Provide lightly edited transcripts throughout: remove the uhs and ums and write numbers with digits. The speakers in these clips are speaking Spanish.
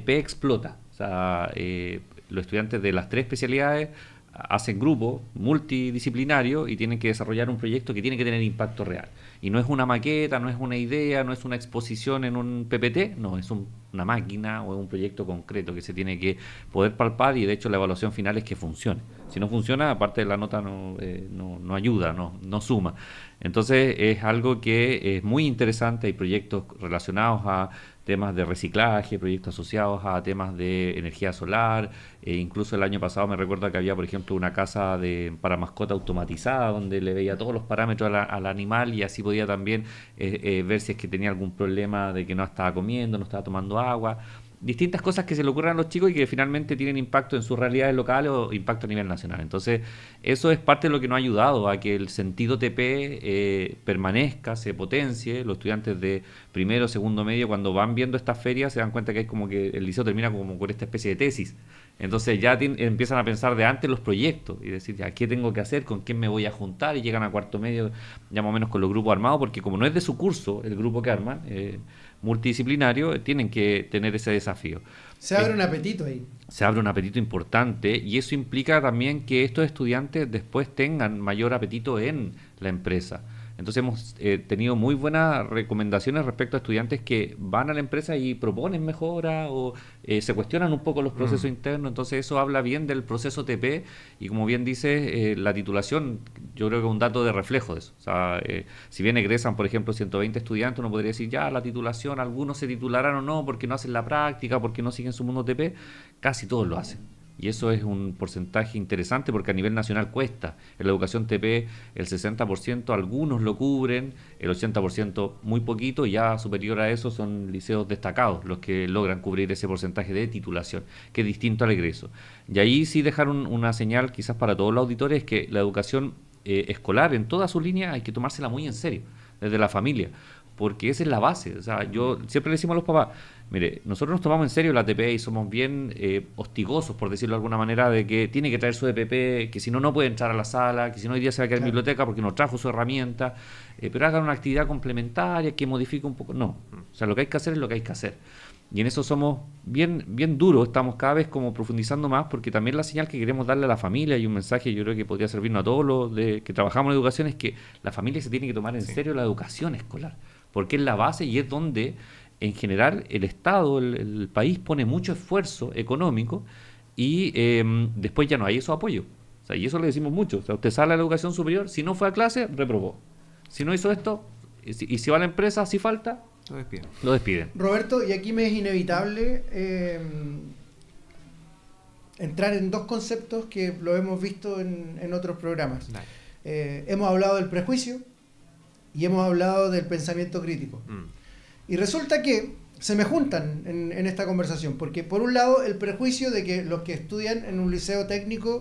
TP explota. O sea, los estudiantes de las 3 especialidades hacen grupo multidisciplinario y tienen que desarrollar un proyecto que tiene que tener impacto real. Y no es una maqueta, no es una idea, no es una exposición en un PPT, no, es una máquina o es un proyecto concreto que se tiene que poder palpar, y de hecho la evaluación final es que funcione. Si no funciona, aparte de la nota no ayuda, no suma. Entonces es algo que es muy interesante. Hay proyectos relacionados a temas de reciclaje, proyectos asociados a temas de energía solar, incluso el año pasado me recuerdo que había, por ejemplo, una casa para mascota automatizada donde le veía todos los parámetros al animal, y así podía también ver si es que tenía algún problema de que no estaba comiendo, no estaba tomando agua. Distintas cosas que se le ocurren a los chicos y que finalmente tienen impacto en sus realidades locales o impacto a nivel nacional. Entonces, eso es parte de lo que nos ha ayudado a que el sentido TP permanezca, se potencie. Los estudiantes de primero, segundo medio, cuando van viendo estas ferias, se dan cuenta que es como que el liceo termina como con esta especie de tesis. Entonces ya empiezan a pensar de antes los proyectos y decir, ya, ¿qué tengo que hacer? ¿Con quién me voy a juntar? Y llegan a cuarto medio ya más o menos con los grupos armados, porque como no es de su curso el grupo que arman, multidisciplinario, tienen que tener ese desafío. Se abre un apetito ahí. Se abre un apetito importante, y eso implica también que estos estudiantes después tengan mayor apetito en la empresa. Entonces hemos tenido muy buenas recomendaciones respecto a estudiantes que van a la empresa y proponen mejora o se cuestionan un poco los procesos internos. Entonces eso habla bien del proceso TP, y como bien dice, la titulación yo creo que es un dato de reflejo de eso. O sea, si bien egresan, por ejemplo, 120 estudiantes, uno podría decir, ya, la titulación, algunos se titularán o no porque no hacen la práctica, porque no siguen su mundo TP, casi todos lo hacen. Y eso es un porcentaje interesante porque a nivel nacional cuesta. En la educación TP el 60% algunos lo cubren, el 80% muy poquito, y ya superior a eso son liceos destacados los que logran cubrir ese porcentaje de titulación, que es distinto al egreso. Y ahí sí dejar una señal quizás para todos los auditores, que la educación escolar en toda su línea hay que tomársela muy en serio, desde la familia, porque esa es la base. O sea, yo siempre le decimos a los papás, mire, nosotros nos tomamos en serio la TP y somos bien hostigosos, por decirlo de alguna manera, de que tiene que traer su EPP, que si no, no puede entrar a la sala, que si no, hoy día se va a quedar en biblioteca porque no trajo su herramienta, pero hagan una actividad complementaria que modifique un poco. No, o sea, lo que hay que hacer es lo que hay que hacer. Y en eso somos bien duros, estamos cada vez como profundizando más, porque también la señal que queremos darle a la familia, y un mensaje yo creo que podría servirnos a todos los que trabajamos en educación, es que la familia se tiene que tomar en serio la educación escolar, porque es la base y es donde en general el Estado, el país pone mucho esfuerzo económico, y después ya no hay esos apoyos. O sea, y eso le decimos mucho. O sea, usted sale a la educación superior, si no fue a clase, reprobó. Si no hizo esto, y si va a la empresa, si falta, lo despiden. Roberto, y aquí me es inevitable entrar en dos conceptos que lo hemos visto en otros programas. Hemos hablado del prejuicio y hemos hablado del pensamiento crítico. Y resulta que se me juntan en esta conversación, porque por un lado el prejuicio de que los que estudian en un liceo técnico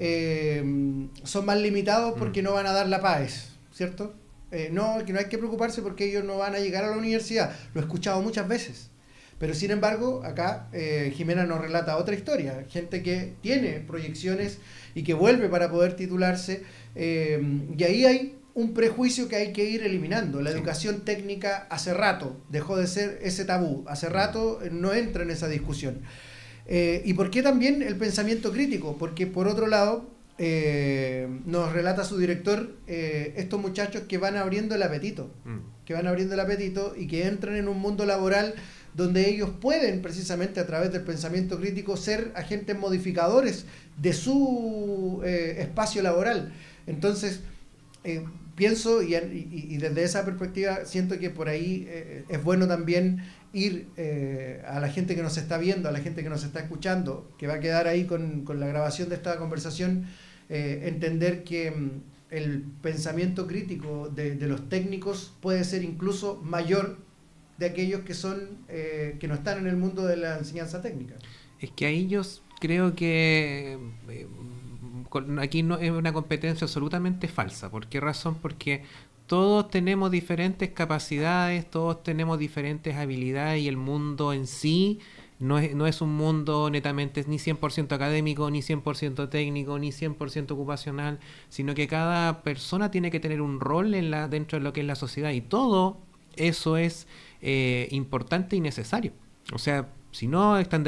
son más limitados porque no van a dar la PAES, ¿cierto? No, que no hay que preocuparse porque ellos no van a llegar a la universidad. Lo he escuchado muchas veces. Pero sin embargo, acá Jimena nos relata otra historia. Gente que tiene proyecciones y que vuelve para poder titularse. Y ahí hay un prejuicio que hay que ir eliminando. La educación técnica hace rato dejó de ser ese tabú. Hace rato no entra en esa discusión. ¿Y por qué también el pensamiento crítico? Porque por otro lado, nos relata su director, estos muchachos que van abriendo el apetito, y que entran en un mundo laboral donde ellos pueden precisamente a través del pensamiento crítico ser agentes modificadores de su espacio laboral. Entonces pienso y desde esa perspectiva siento que por ahí es bueno también ir a la gente que nos está viendo, a la gente que nos está escuchando, que va a quedar ahí con la grabación de esta conversación, entender que el pensamiento crítico de los técnicos puede ser incluso mayor de aquellos que son que no están en el mundo de la enseñanza técnica. Es que ahí yo creo que aquí no es una competencia absolutamente falsa. ¿Por qué razón? Porque todos tenemos diferentes capacidades, todos tenemos diferentes habilidades, y el mundo en sí no es un mundo netamente ni 100% académico, ni 100% técnico, ni 100% ocupacional, sino que cada persona tiene que tener un rol dentro de lo que es la sociedad, y todo eso es importante y necesario. O sea, si no están